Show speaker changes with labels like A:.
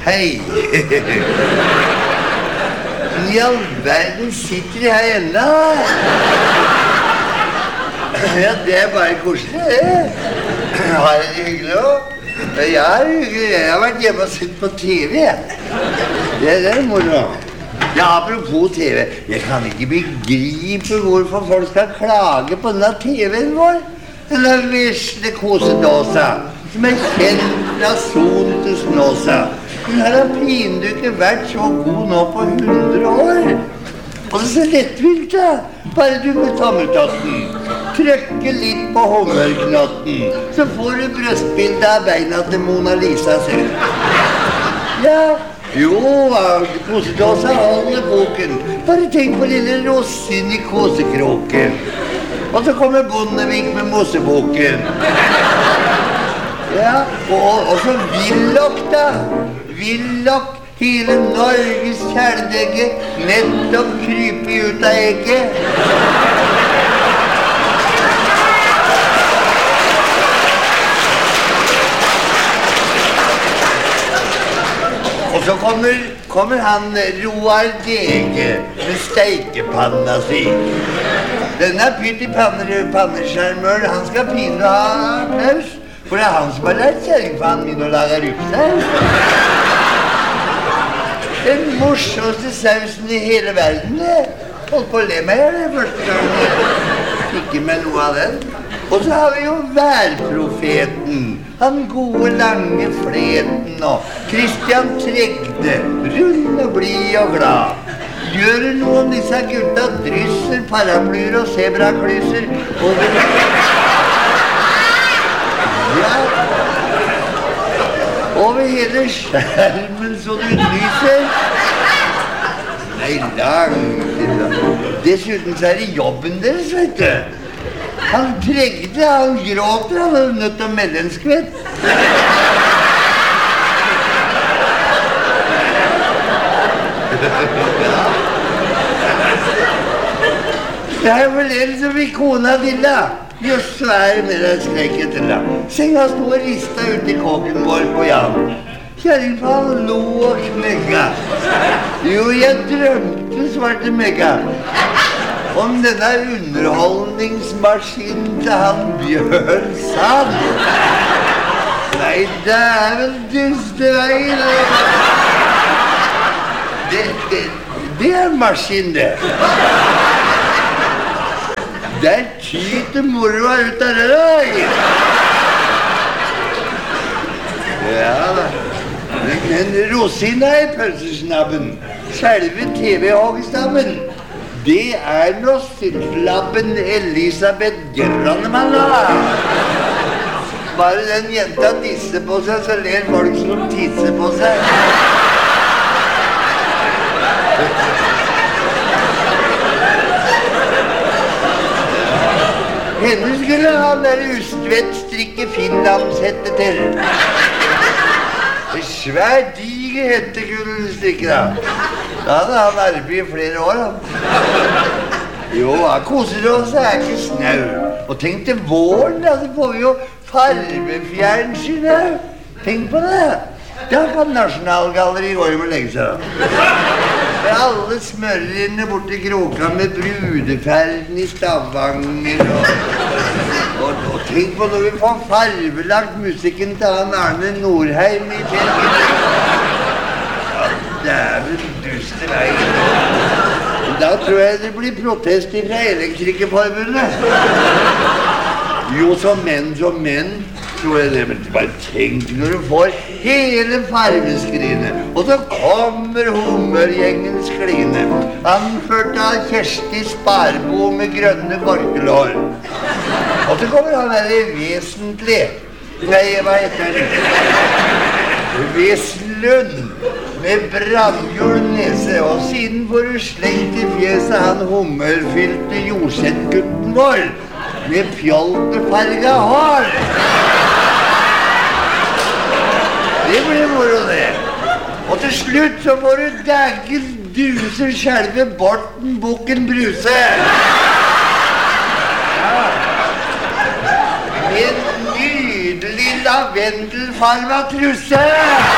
A: Hei. I all verden sitter de her enda. Ja, det bare koselig, det. Har det hyggelig også? Ja, hyggelig. Jeg har vært hjemme og sett på TV. Det moro. Ja, apropos TV. Jeg kan ikke begripe hvorfor folk skal klage på denne TV-en vår. Denne vesle kosedåsa, som kjent fra son til snåsa. Den her har pinlig ikke vært så god nå på 100 år. Og det er så lettvilt da. Bare du med tommeltotten trykke litt på humørknotten, så får du brøstbildet av beina til Mona Lisa selv. Ja, jo, kosedåsa holder boken. Bare tenk på lille rosin i kosekroken. Og så kommer Bondevik med Moseboken. Ja, og så Willoch da. Willoch, hele Norges kjæledegge, nettopp krype ut av egget. Og så kommer han Roar Dege med steikepanna si. Denne pytti panneskjermøl, han skal pine ha applaus, for det er han som har lært kjerringfanen min å lage rupsaus. Den morsomste sausen i hele verden, det. Holdt på å le meg her det første gang jeg fikk i meg noe av den. Og så har vi jo værprofeten, han gode lange fleten og Christian Tregde, rund og blid og glad. Gjør noe om disse gutta drysser, paraplyer og sebraklyser over... Ja, over hele skjermen så du lyser. Nei, langt. Dessuten så er det jobben deres, vet du. Han Tregde, han gråter, han er nødt til å melde en skvett. Det er vel en som i kona dilla. Just svær med deg skreket til da. Senga stod og rista ut i kåken vår på Jan. Kjerringfaen lo og smegga. Jo, jeg drømte, svarte Megga, om denne underholdningsmaskinen til han Bjørn Sand. Nei, det er vel dustevei. Det er en maskin, det. Der tyter moroa ut av det da. Ja da. Men rosina i pølsesnabben, selve TV-hogstammen, det er nå syltlabben Elisabeth Grannemann da. Bare den jenta tisser på seg, så ler folk som tisser på seg. Henne skulle han der ustvett strikke finlandshette til. Svær dige hettegullstrikke da. Da hadde han arbeidet i flere år han. Jo, kosedåsa er ikke snau. Og tenk til våren da, så får vi jo farvefjernsyn her. Tenk på det. Da kan Nasjonalgalleriet gå hjem og legge seg da. For alle smørrene borte i Kroka med brudeferden i Stavanger og tenk på når vi får farvelagt musikken til han Arne Nordheim i Tjelken. Ja, det er vel duste vei. Da tror jeg det blir protest fra Elektrikerforbundet. Jo, som menn, tror jeg det. Men bare tenk når du får hele farveskrinet, og så kommer humørgjengen skline, anført av Kjersti Sparbo med grønne korkelår. Og så kommer han der vesentlig. Nei, hva heter det? Veslund med brannhjul nese, og siden får du slengt i fjeset han humørfylte jordsettgutten vår med fjoltefarga hår. Det blir moro det. Og til slutt så får du daggen duse selve Borten Bukken Bruse. Ja. Med en nydelig lavendelfarva trusse.